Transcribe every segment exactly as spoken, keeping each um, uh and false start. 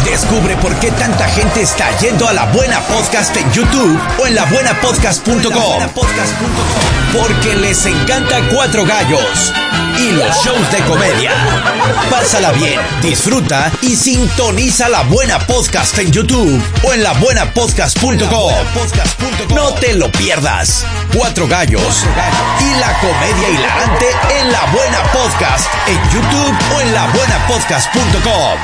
Descubre por qué tanta gente está yendo a La Buena Podcast en YouTube o en la buena podcast punto com. Porque les encanta Cuatro Gallos y los shows de comedia. Pásala bien, disfruta y sintoniza La Buena Podcast en YouTube o en la buena podcast punto com. No te lo pierdas. Cuatro Gallos y la comedia hilarante en La Buena Podcast en YouTube o en la buena podcast punto com.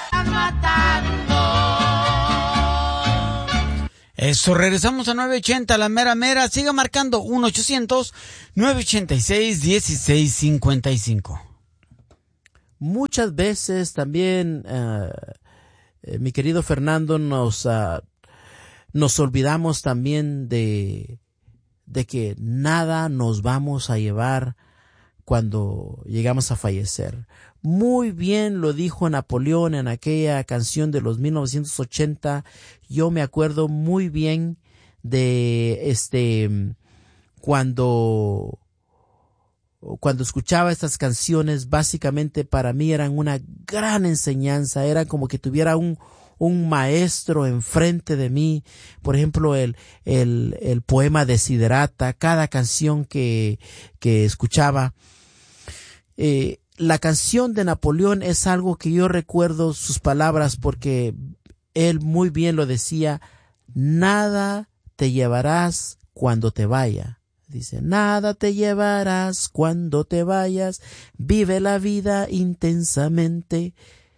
Eso, regresamos a nueve ochenta, la mera mera. Siga marcando uno ochocientos, nueve ochenta y seis, dieciséis cincuenta y cinco. Muchas veces también, uh, eh, mi querido Fernando, nos, uh, nos olvidamos también de, de que nada nos vamos a llevar cuando llegamos a fallecer. Muy bien lo dijo Napoleón en aquella canción de los mil novecientos ochenta. Yo me acuerdo muy bien de este cuando cuando escuchaba estas canciones. Básicamente para mí eran una gran enseñanza. Era como que tuviera un un maestro enfrente de mí. Por ejemplo, el el el poema Desiderata, cada canción que que escuchaba. Eh, La canción de Napoleón es algo que yo recuerdo sus palabras porque él muy bien lo decía: nada te llevarás cuando te vaya. Dice, nada te llevarás cuando te vayas, vive la vida intensamente.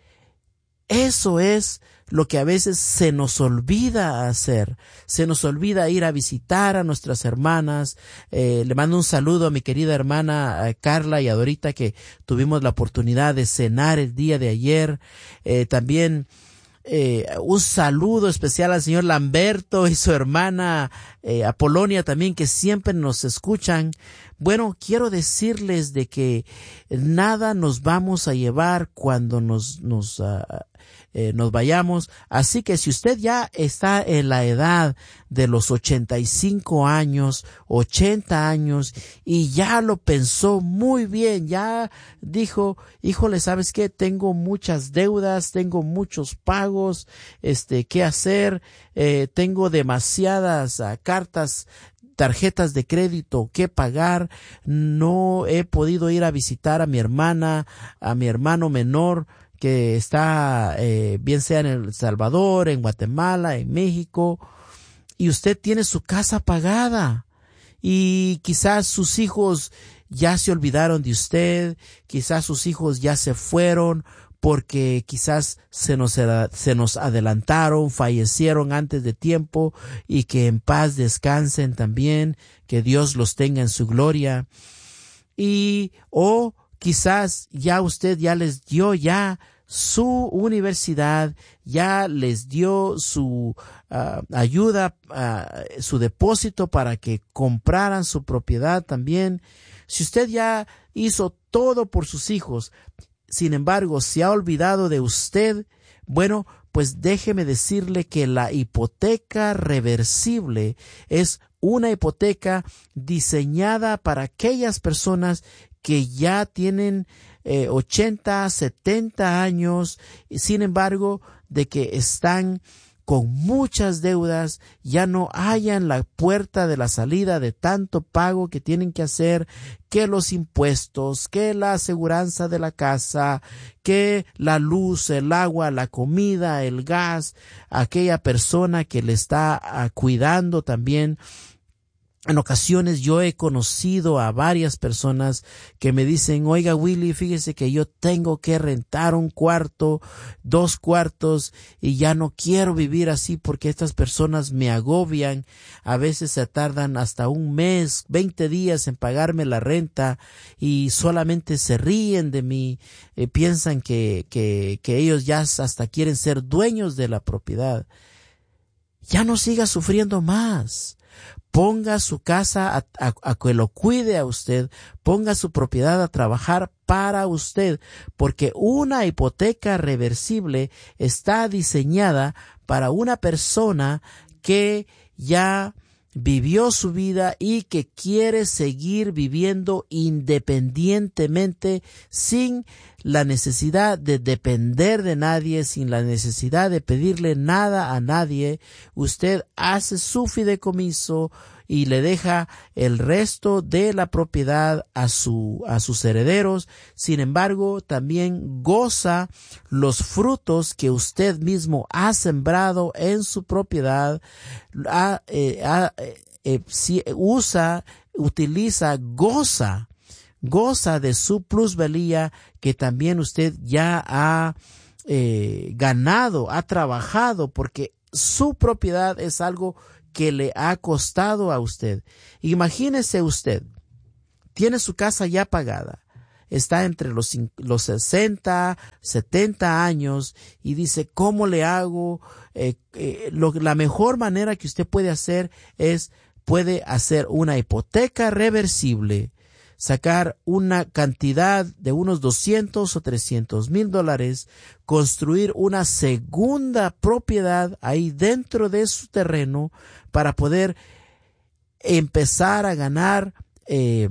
Eso es lo que a veces se nos olvida hacer. Se nos olvida ir a visitar a nuestras hermanas. Eh, le mando un saludo a mi querida hermana eh, Carla y a Dorita, que tuvimos la oportunidad de cenar el día de ayer. Eh, también eh, un saludo especial al señor Lamberto y su hermana eh, Apolonia también, que siempre nos escuchan. Bueno, quiero decirles de que nada nos vamos a llevar cuando nos nos uh, eh, nos vayamos. Así que si usted ya está en la edad de los ochenta y cinco años, ochenta años, y ya lo pensó muy bien, ya dijo, híjole, ¿sabes qué? Tengo muchas deudas, tengo muchos pagos, este, ¿qué hacer? Eh, tengo demasiadas uh, cartas, tarjetas de crédito que pagar, no he podido ir a visitar a mi hermana, a mi hermano menor que está eh, bien sea en El Salvador, en Guatemala, en México, y usted tiene su casa pagada y quizás sus hijos ya se olvidaron de usted, quizás sus hijos ya se fueron porque quizás se nos, se nos adelantaron, fallecieron antes de tiempo, y que en paz descansen también, que Dios los tenga en su gloria. Y, o quizás ya usted ya les dio ya su universidad, ya les dio su uh, ayuda, uh, su depósito para que compraran su propiedad también. Si usted ya hizo todo por sus hijos, sin embargo, se ha olvidado de usted, bueno, pues déjeme decirle que la hipoteca reversible es una hipoteca diseñada para aquellas personas que ya tienen eh, ochenta, setenta años, sin embargo, de que están con muchas deudas, ya no hallan la puerta de la salida de tanto pago que tienen que hacer, que los impuestos, que la aseguranza de la casa, que la luz, el agua, la comida, el gas, aquella persona que le está uh, cuidando también. En ocasiones yo he conocido a varias personas que me dicen, oiga Willy, fíjese que yo tengo que rentar un cuarto, dos cuartos, y ya no quiero vivir así porque estas personas me agobian. A veces se tardan hasta un mes, veinte días en pagarme la renta y solamente se ríen de mí, eh, piensan que, que, que ellos ya hasta quieren ser dueños de la propiedad. Ya no siga sufriendo más. Ponga su casa a, a, a que lo cuide a usted, ponga su propiedad a trabajar para usted, porque una hipoteca reversible está diseñada para una persona que ya vivió su vida y que quiere seguir viviendo independientemente, sin la necesidad de depender de nadie, sin la necesidad de pedirle nada a nadie. Usted hace su fideicomiso y le deja el resto de la propiedad a su, a sus herederos. Sin embargo, también goza los frutos que usted mismo ha sembrado en su propiedad. Ha, eh, ha, eh, si usa, utiliza, goza, goza de su plusvalía que también usted ya ha eh, ganado, ha trabajado, porque su propiedad es algo que le ha costado a usted. Imagínese usted, tiene su casa ya pagada, está entre los, los sesenta, setenta años y dice, ¿cómo le hago? Eh, eh, lo, la mejor manera que usted puede hacer es, puede hacer una hipoteca reversible, sacar una cantidad de unos doscientos o trescientos mil dólares, construir una segunda propiedad ahí dentro de su terreno para poder empezar a ganar eh,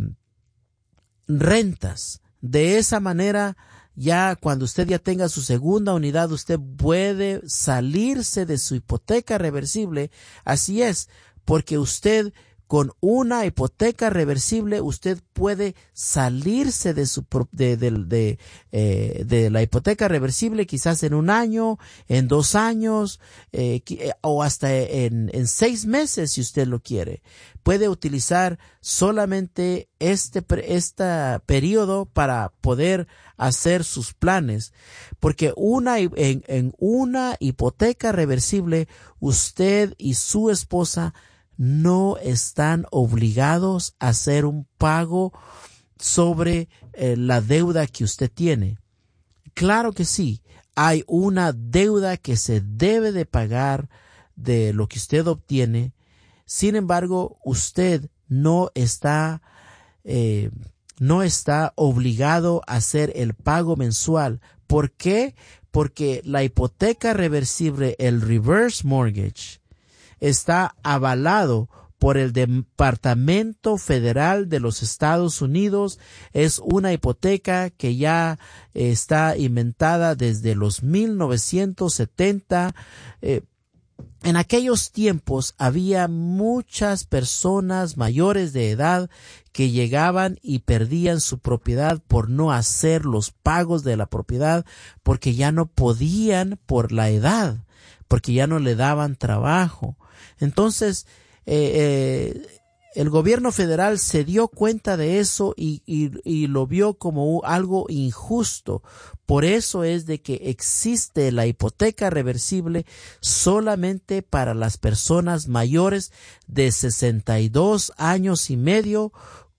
rentas. De esa manera, ya cuando usted ya tenga su segunda unidad, usted puede salirse de su hipoteca reversible. Así es, porque usted, con una hipoteca reversible, usted puede salirse de su de, de, de, eh, de la hipoteca reversible quizás en un año, en dos años, eh, o hasta en, en seis meses si usted lo quiere. Puede utilizar solamente este, este periodo para poder hacer sus planes, porque una, en, en una hipoteca reversible, usted y su esposa no están obligados a hacer un pago sobre eh, la deuda que usted tiene. Claro que sí, hay una deuda que se debe de pagar de lo que usted obtiene. Sin embargo, usted no está, eh, no está obligado a hacer el pago mensual. ¿Por qué? Porque la hipoteca reversible, el reverse mortgage, está avalado por el Departamento Federal de los Estados Unidos. Es una hipoteca que ya está inventada desde los mil novecientos setenta. Eh, en aquellos tiempos había muchas personas mayores de edad que llegaban y perdían su propiedad por no hacer los pagos de la propiedad, porque ya no podían por la edad, porque ya no le daban trabajo. Entonces, eh, eh, el gobierno federal se dio cuenta de eso y, y, y lo vio como algo injusto. Por eso es de que existe la hipoteca reversible solamente para las personas mayores de sesenta y dos años y medio,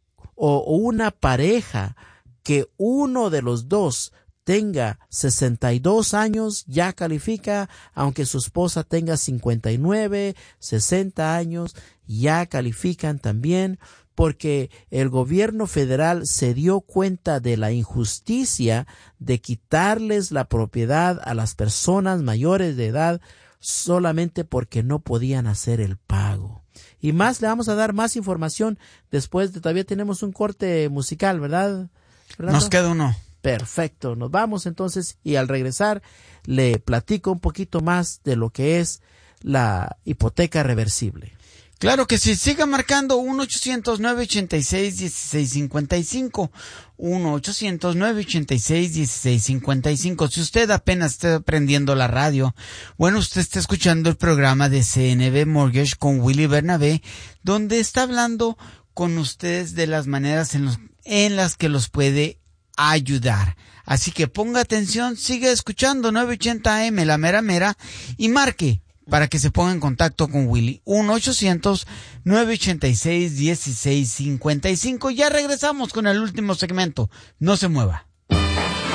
o una pareja que uno de los dos tenga sesenta y dos años, ya califica, aunque su esposa tenga cincuenta y nueve, sesenta años, ya califican también, porque el gobierno federal se dio cuenta de la injusticia de quitarles la propiedad a las personas mayores de edad solamente porque no podían hacer el pago. Y más, le vamos a dar más información después de, todavía tenemos un corte musical, ¿verdad? ¿Verdad? Nos queda uno. Perfecto, nos vamos entonces y al regresar le platico un poquito más de lo que es la hipoteca reversible. Claro que sí, siga marcando uno ochocientos, nueve ochenta y seis, dieciséis cincuenta y cinco, uno ochocientos, nueve ochenta y seis, dieciséis cincuenta y cinco. Si usted apenas está aprendiendo la radio, bueno, usted está escuchando el programa de C N B Mortgage con Willy Bernabé, donde está hablando con ustedes de las maneras en, los, en las que los puede ayudar. Así que ponga atención, siga escuchando nueve ochenta A M, la mera mera, y marque para que se ponga en contacto con Willy. uno ochocientos, nueve ochenta y seis, dieciséis cincuenta y cinco. Ya regresamos con el último segmento. No se mueva.